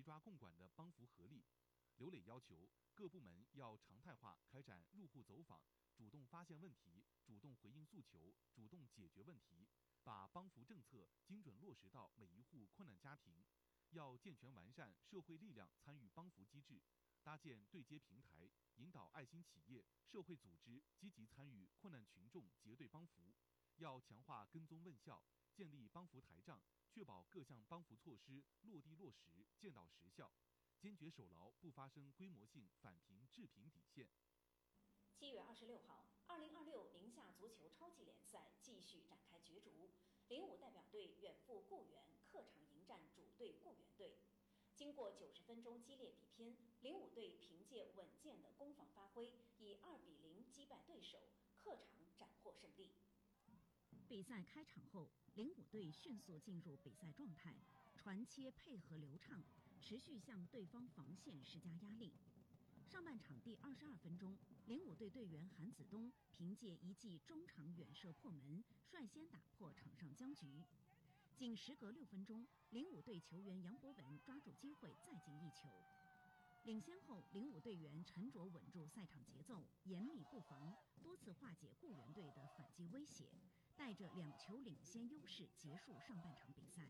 抓共管的帮扶合力。刘磊要求各部门要常态化开展入户走访，主动发现问题，主动回应诉求，主动解决问题，把帮扶政策精准落实到每一户困难家庭。要健全完善社会力量参与帮扶机制，搭建对接平台，引导爱心企业、社会组织积极参与困难群众结对帮扶。要强化跟踪问效，建立帮扶台账，确保各项帮扶措施落地落实、见到实效，坚决守牢不发生规模性返贫致贫底线。 7月26号，2026宁夏足球超级联赛继续展开角逐，05代表队远赴固原客场迎战主队固原队。经过90分钟激烈比拼，05队凭借稳健的攻防发挥，以2-0击败对手，客场斩获胜利。 比赛开场后，05队迅速进入比赛状态，传切配合流畅，持续向对方防线施加压力。上半场第22分钟，05队队员韩子东凭借一记中场远射破门，率先打破场上僵局。仅时隔6分钟，05队球员杨博文抓住机会再进一球。领先后，05队员沉着稳住赛场节奏，严密布防，多次化解固原队的反击威胁，带着2球领先优势结束上半场比赛。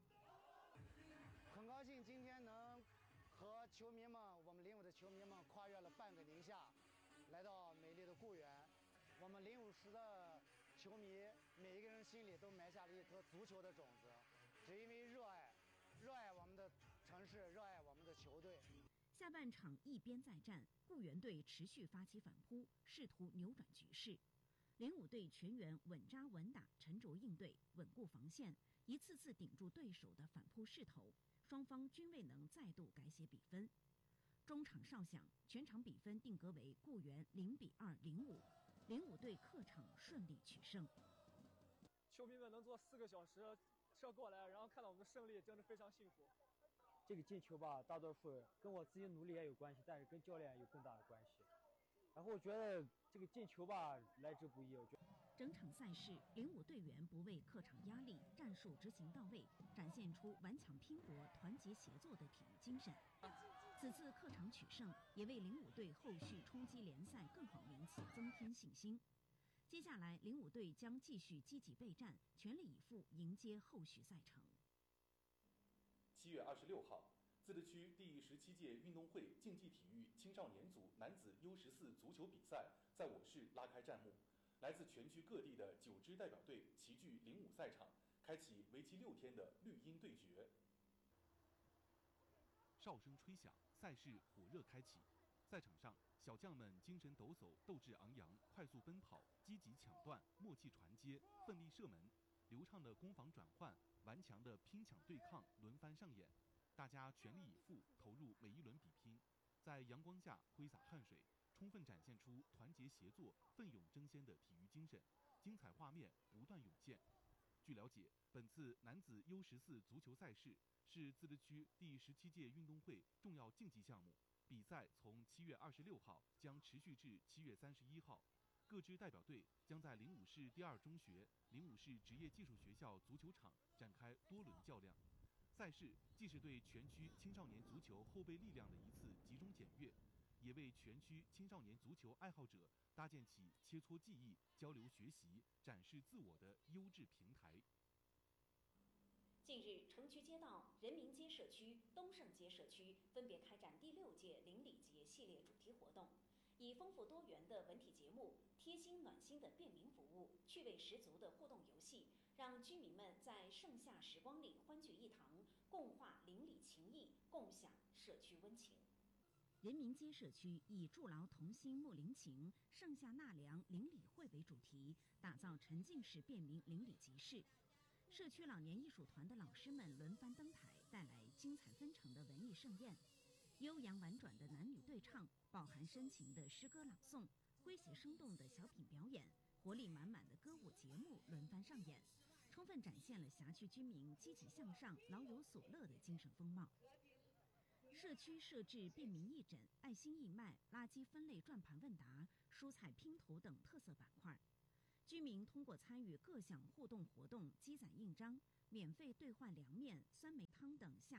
很高兴今天能和球迷们，我们05的球迷们跨越了半个宁夏，来到美丽的固原。我们05时的球迷每一个人心里都埋下了一颗足球的种子，只因为热爱我们的城市，热爱我们的球队。 下半场一边再战，固原队持续发起反扑，试图扭转局势。05队全员稳扎稳打，沉着应对，稳固防线，一次次顶住对手的反扑势头。双方均未能再度改写比分。中场哨响，全场比分定格为固原0-2领舞，05队客场顺利取胜。 球迷们能坐4个小时车过来，然后看到我们的胜利，真的非常幸福。 这个进球吧，大多数跟我自己努力也有关系，但是跟教练有更大的关系。然后我觉得这个进球吧，来之不易。 整场赛事，05队员不畏客场压力，战术执行到位，展现出顽强拼搏、团结协作的体育精神。此次客场取胜，也为05队后续冲击联赛更好名次增添信心。接下来，05队将继续积极备战，全力以赴迎接后续赛程。 7月26号，自治区第17届运动会竞技体育青少年组男子U14足球比赛在我市拉开战幕。来自全区各地的9支代表队齐聚05赛场，开启为期6天的绿茵对决。 哨声吹响，赛事火热开启。赛场上，小将们精神抖擞，斗志昂扬，快速奔跑，积极抢断，默契传接，奋力射门，流畅的攻防转换，顽强的拼抢对抗轮番上演。大家全力以赴，投入每一轮比拼，在阳光下挥洒汗水，充分展现出团结协作、奋勇争先的体育精神，精彩画面不断涌现。据了解，本次男子U14足球赛事是自治区第17届运动会重要竞技项目，比赛从7月26号将持续至7月31号。各支代表队将在05市第2中学、05市职业技术学校足球场展开多轮较量。赛事既是对全区青少年足球后备力量的一次集中检阅，也为全区青少年足球爱好者搭建起切磋技艺、交流学习、展示自我的优质平台。 近日，城区街道、人民街社区、东胜街社区分别开展第6届邻里节系列主题活动，以丰富多元的文体节目、贴心暖心的便民服务、趣味十足的互动游戏，让居民们在盛夏时光里欢聚一堂，共话邻里情谊，共享社区温情。 人民街社区以筑牢同心睦邻情、盛夏纳凉邻里会为主题，打造沉浸式便民邻里集市。社区老年艺术团的老师们轮番登台，带来精彩纷呈的文艺盛宴。悠扬婉转的男女对唱，饱含深情的诗歌朗诵，诙谐生动的小品表演，活力满满的歌舞节目轮番上演，充分展现了辖区居民积极向上、老有所乐的精神风貌。社区设置便民义诊、爱心义卖、垃圾分类转盘问答、蔬菜拼图等特色板块。居民通过参与各项互动活动，积攒印章，免费兑换凉面、酸梅汤等夏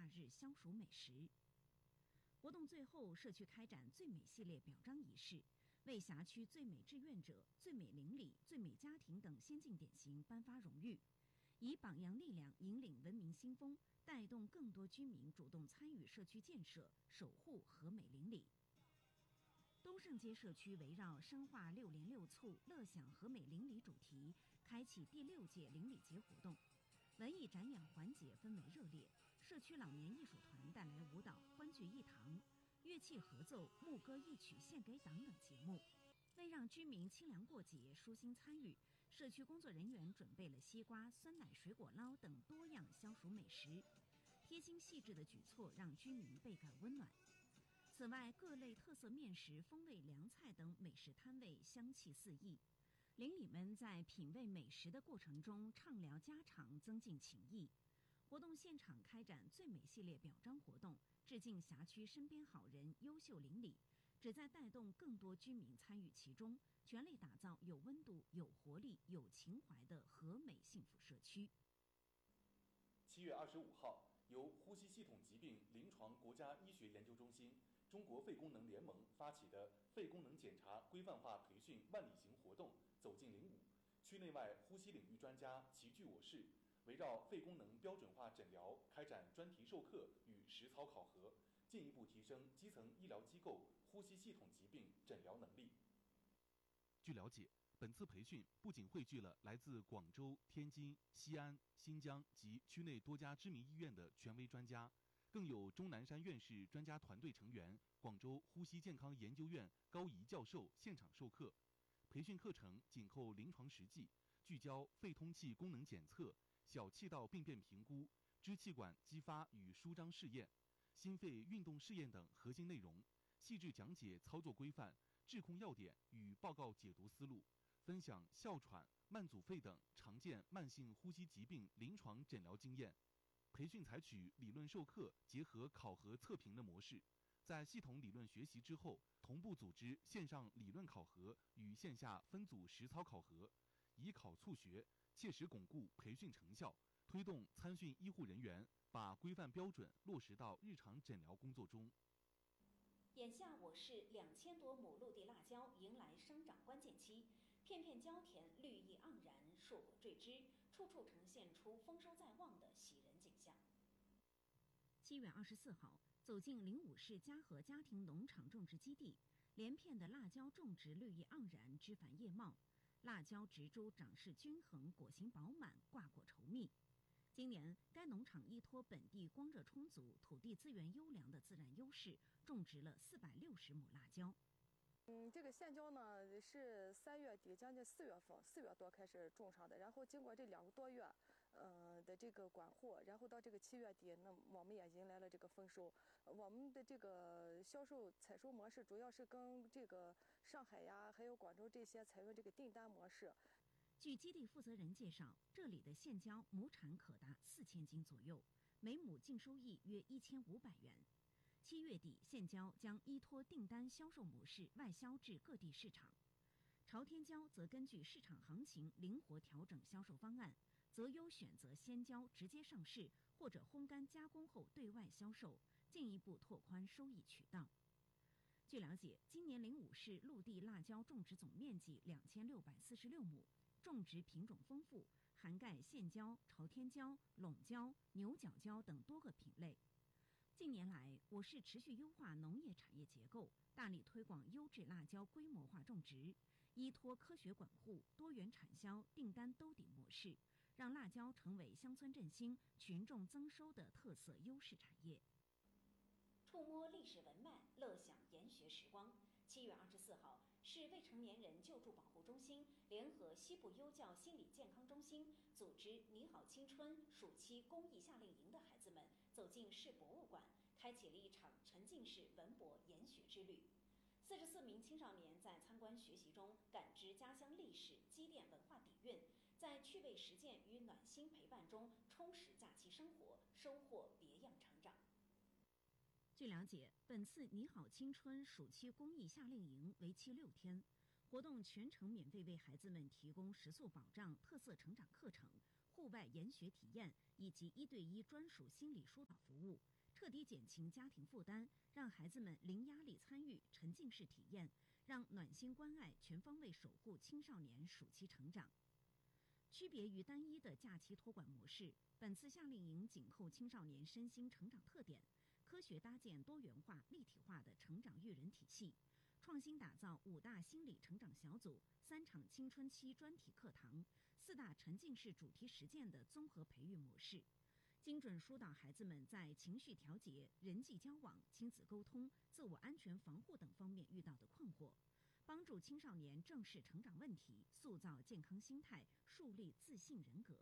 日消暑美食。活动最后，社区开展最美系列表彰仪式，为辖区最美志愿者、最美邻里、最美家庭等先进典型颁发荣誉，以榜样力量引领文明新风，带动更多居民主动参与社区建设，守护和美邻里。东胜街社区围绕深化6联6促、乐享和美邻里主题，开启第6届邻里节活动。文艺展演环节氛围热烈，社区老年艺术团带来舞蹈、欢聚一堂、乐器合奏、牧歌一曲献给党等节目。为让居民清凉过节、舒心参与，社区工作人员准备了西瓜、酸奶、水果捞等多样消暑美食。贴心细致的举措让居民倍感温暖。此外，各类特色面食、风味凉菜等美食摊位香气四溢，邻里们在品味美食的过程中畅聊家常，增进情谊。活动现场开展最美系列表彰活动，致敬辖区身边好人、优秀邻里，旨在带动更多居民参与其中，全力打造有温度、有活力、有情怀的和美幸福社区。 7月25号，由呼吸系统疾病临床国家医学研究中心、中国肺功能联盟发起的肺功能检查规范化培训万里行活动走进05，区内外呼吸领域专家齐聚我市，围绕肺功能标准化诊疗开展专题授课与实操考核，进一步提升基层医疗机构呼吸系统疾病诊疗能力。 据了解，本次培训不仅汇聚了来自广州、天津、西安、新疆及区内多家知名医院的权威专家，更有钟南山院士专家团队成员、广州呼吸健康研究院高仪教授现场授课。培训课程紧扣临床实际，聚焦肺通气功能检测、小气道病变评估、支气管激发与舒张试验、心肺运动试验等核心内容，细致讲解操作规范、治控要点与报告解读思路，分享哮喘、慢阻肺等常见慢性呼吸疾病临床诊疗经验。培训采取理论授课结合考核测评的模式，在系统理论学习之后，同步组织线上理论考核与线下分组实操考核，以考促学，切实巩固培训成效，推动参训医护人员把规范标准落实到日常诊疗工作中。 眼下我市2000多亩陆地辣椒迎来生长关键期，片片椒田绿意盎然，硕果缀枝，处处呈现出丰收在望的喜人景象。 7月24号，走进05市嘉禾家庭农场种植基地，连片的辣椒种植绿意盎然，枝繁叶茂，辣椒植株长势均衡，果形饱满，挂果稠密。今年，该农场依托本地光热充足、土地资源优良的自然优势，种植了460亩辣椒。 这个线椒呢是3月底将近4月份4月多开始种上的，然后经过这2个多月，的这个管护，然后到这个7月底，那我们也迎来了这个丰收。我们的这个销售采收模式主要是跟这个上海呀，还有广州这些采用这个订单模式。 据基地负责人介绍，这里的线椒亩产可达4000斤左右，每亩净收益约1500元。7月底，线椒将依托订单销售模式外销至各地市场。朝天椒则根据市场行情灵活调整销售方案，择优选择鲜椒直接上市，或者烘干加工后对外销售，进一步拓宽收益渠道。据了解，今年05市陆地辣椒种植总面积2646亩，种植品种丰富，涵盖线椒、朝天椒、陇椒、牛角椒等多个品类。近年来，我市持续优化农业产业结构，大力推广优质辣椒规模化种植，依托科学管护、多元产销、订单兜底模式，让辣椒成为乡村振兴、群众增收的特色优势产业。 触摸历史文脉，乐享研学时光。7月24号，市未成年人救助保护中心联合西部优教心理健康中心组织“你好青春”暑期公益夏令营的孩子们走进市博物馆，开启了一场沉浸式文博研学之旅。44名青少年在参观学习中感知家乡历史，积淀文化底蕴，在趣味实践与暖心陪伴中充实假期生活，收获别样成长。 据了解，本次“你好青春”暑期公益夏令营为期6天，活动全程免费为孩子们提供食宿保障、特色成长课程、 户外研学体验以及1对1专属心理疏导服务，彻底减轻家庭负担，让孩子们零压力参与沉浸式体验，让暖心关爱全方位守护青少年暑期成长。区别于单一的假期托管模式，本次夏令营紧扣青少年身心成长特点，科学搭建多元化、立体化的成长育人体系，创新打造5大心理成长小组、3场青春期专题课堂、4大沉浸式主题实践的综合培育模式，精准疏导孩子们在情绪调节、人际交往、亲子沟通、自我安全防护等方面遇到的困惑，帮助青少年正视成长问题，塑造健康心态，树立自信人格。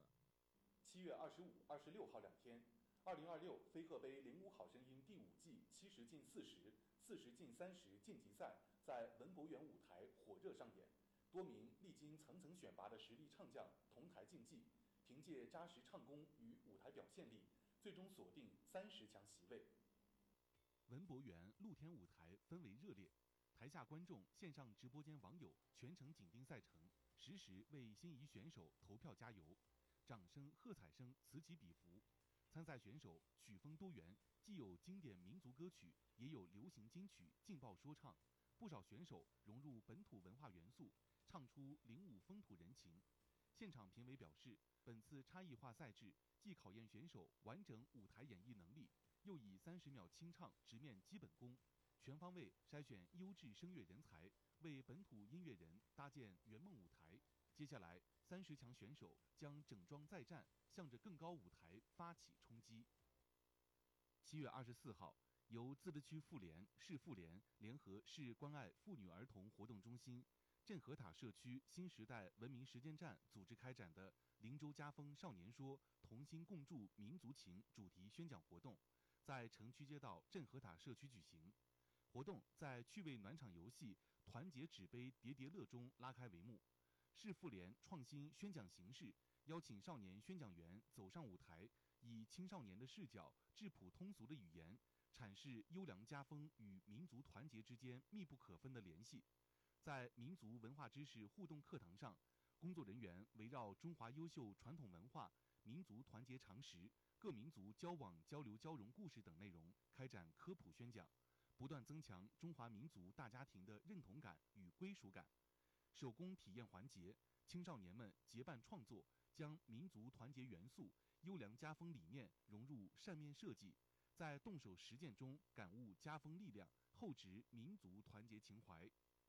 7月25、26号2天，2026飞鹤杯05好声音第5季70进40、40进30晋级赛在文博园舞台火热上演，多名历经层层选拔的实力唱将同台竞技，凭借扎实唱功与舞台表现力，最终锁定30强席位。 文博园露天舞台氛围热烈，台下观众、线上直播间网友全程紧盯赛程，实时为心仪选手投票加油，掌声、喝彩声此起彼伏。参赛选手曲风多元，既有经典民族歌曲，也有流行金曲劲爆说唱，不少选手融入本土文化元素，唱出05风土人情。现场评委表示，本次差异化赛制既考验选手完整舞台演绎能力，又以30秒清唱直面基本功，全方位筛选优质声乐人才，为本土音乐人搭建圆梦舞台。接下来30强选手将整装再战，向着更高舞台发起冲击。7月24号，由自治区妇联、市妇联联合市关爱妇女儿童活动中心、镇河塔社区新时代文明实践站组织开展的灵州家风少年说同心共筑民族情主题宣讲活动，在城区街道镇河塔社区举行。活动在趣味暖场游戏、团结纸杯叠叠乐中拉开帷幕。市妇联创新宣讲形式，邀请少年宣讲员走上舞台，以青少年的视角、质朴通俗的语言，阐释优良家风与民族团结之间密不可分的联系。在民族文化知识互动课堂上，工作人员围绕中华优秀传统文化、民族团结常识、各民族交往交流交融故事等内容开展科普宣讲，不断增强中华民族大家庭的认同感与归属感。手工体验环节，青少年们结伴创作，将民族团结元素、优良家风理念融入扇面设计，在动手实践中感悟家风力量，厚植民族团结情怀。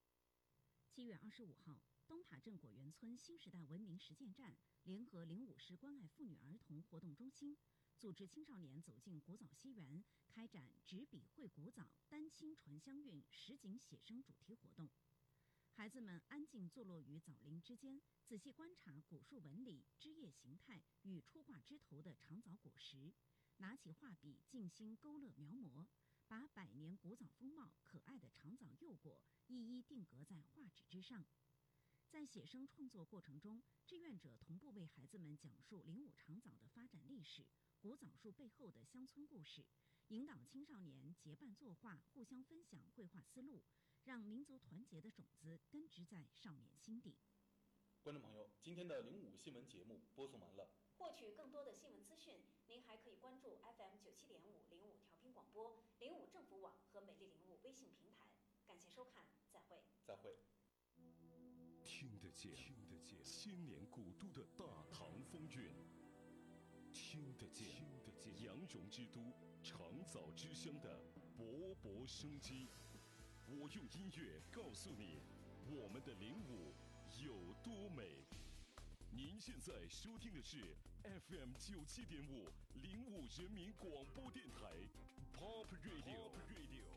7月25号，东塔镇果园村新时代文明实践站联合05市关爱妇女儿童活动中心，组织青少年走进古早西园，开展执笔绘古早、丹青传香韵实景写生主题活动。孩子们安静坐落于枣林之间，仔细观察古树纹理、枝叶形态与初挂枝头的长枣果实，拿起画笔静心勾勒描摹，把百年古早风貌、可爱的长枣幼果一一定格在画纸之上。在写生创作过程中，志愿者同步为孩子们讲述05长枣的发展历史、古枣树背后的乡村故事，引导青少年结伴作画，互相分享绘画思路，让民族团结的种子根植在少年心底。 观众朋友，今天的05新闻节目播送完了。 获取更多的新闻资讯，您还可以关注 FM 97.5 05调频广播、05政府网和美丽05微信平台。感谢收看，再会。 再会。 听得见千年古都的大唐风韵，听得见羊绒之都长枣之乡的勃勃生机。我用音乐告诉你，我们的05有多美。您现在收听的是 FM 97.5 05人民广播电台 Pop Radio。